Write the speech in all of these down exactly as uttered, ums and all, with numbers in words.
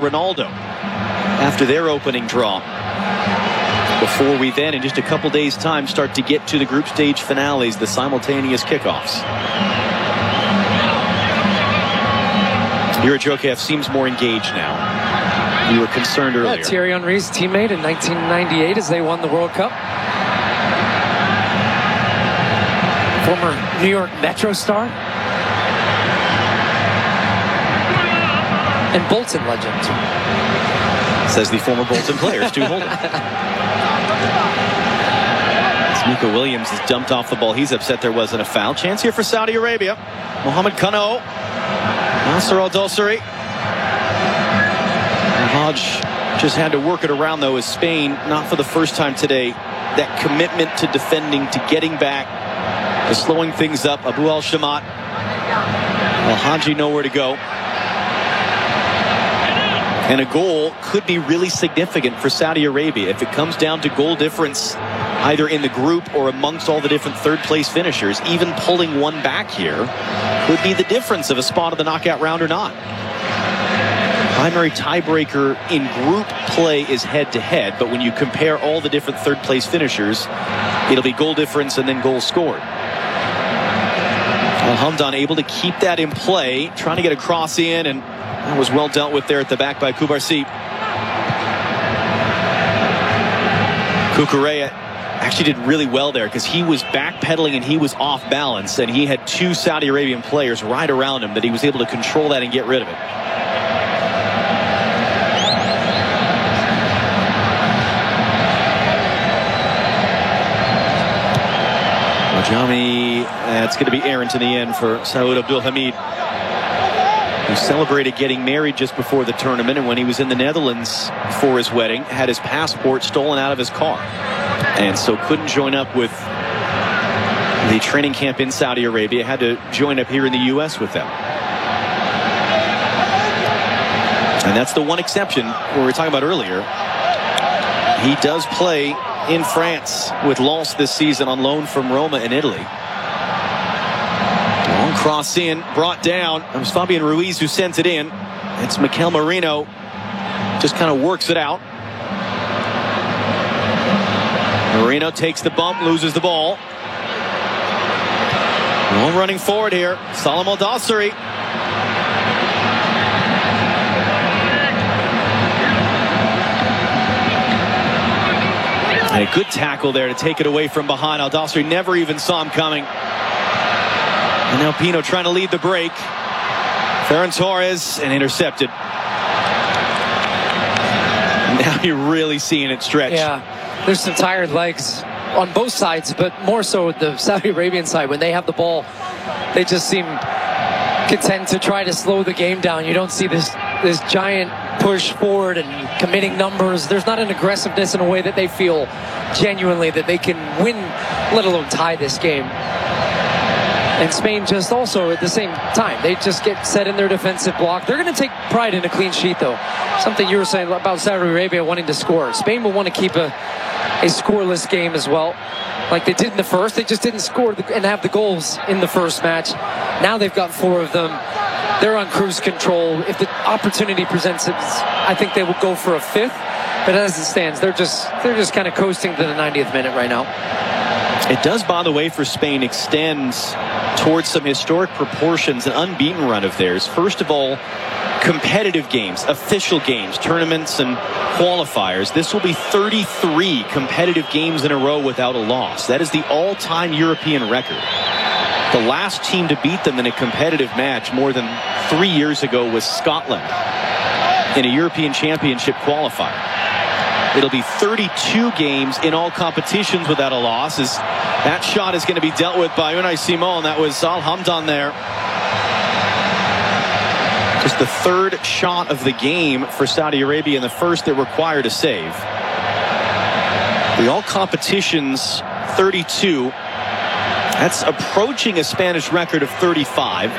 Ronaldo after their opening draw. Before we then, in just a couple days' time, start to get to the group stage finales, the simultaneous kickoffs. Juraj seems more engaged now. You were concerned earlier. Yeah, Thierry Henry's teammate in nineteen ninety-eight as they won the World Cup. Former New York Metro star. And Bolton legend. Says the former Bolton player, Stu Holden. Nico Williams is dumped off the ball. He's upset there wasn't a foul. Chance here for Saudi Arabia. Mohamed Kano. Nasser Al-Dosari. Hodge just had to work it around, though, as Spain, not for the first time today, that commitment to defending, to getting back, to slowing things up. Abu Al-Shamat. Al-Haji nowhere to go. And a goal could be really significant for Saudi Arabia if it comes down to goal difference, either in the group or amongst all the different third place finishers. Even pulling one back here could be the difference of a spot of the knockout round or not. Primary tiebreaker in group play is head to head, but when you compare all the different third place finishers, it'll be goal difference and then goals scored. Well, Hamdan able to keep that in play, trying to get a cross in, and that was well dealt with there at the back by Kubarsi. Cucurella actually did really well there because he was backpedaling and he was off balance, and he had two Saudi Arabian players right around him that he was able to control that and get rid of it. Rajami, that's going to be errant in the end for Saud Abdul Hamid, who celebrated getting married just before the tournament, and when he was in the Netherlands for his wedding, had his passport stolen out of his car, and so couldn't join up with the training camp in Saudi Arabia, had to join up here in the U S with them. And that's the one exception we were talking about earlier. He does play in France with Lens this season on loan from Roma in Italy. Long cross in, brought down. It was Fabian Ruiz who sends it in. It's Mikel Merino. Just kind of works it out. Merino takes the bump, loses the ball. Long running forward here. Salam Al-Dosari. And a good tackle there to take it away from behind. Al-Dosari never even saw him coming. And now Pino trying to lead the break. Ferran Torres, and intercepted. Now you're really seeing it stretch. Yeah, there's some tired legs on both sides, but more so with the Saudi Arabian side. When they have the ball, they just seem content to try to slow the game down. You don't see this this giant push forward and committing numbers. There's not an aggressiveness in a way that they feel genuinely that they can win, let alone tie this game. And Spain just also at the same time, they just get set in their defensive block. They're going to take pride in a clean sheet, though. Something you were saying about Saudi Arabia wanting to score. Spain will want to keep a, a scoreless game as well, like they did in the first. They just didn't score and have the goals in the first match. Now they've got four of them. They're on cruise control. If the opportunity presents it, I think they will go for a fifth. But as it stands, they're just they're just kind of coasting to the ninetieth minute right now. It does, by the way, for Spain extend towards some historic proportions, an unbeaten run of theirs. First of all, competitive games, official games, tournaments and qualifiers. This will be thirty-three competitive games in a row without a loss. That is the all-time European record. The last team to beat them in a competitive match more than three years ago was Scotland in a European Championship qualifier. It'll be thirty-two games in all competitions without a loss, as that shot is going to be dealt with by Unai Simon. That was Al Hamdan there. Just the third shot of the game for Saudi Arabia, and the first that required a save. The all competitions thirty-two. That's approaching a Spanish record of thirty-five.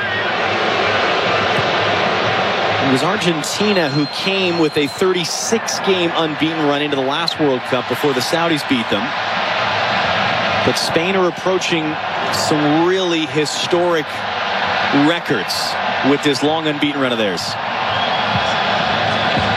It was Argentina who came with a thirty-six game unbeaten run into the last World Cup before the Saudis beat them. But Spain are approaching some really historic records with this long unbeaten run of theirs.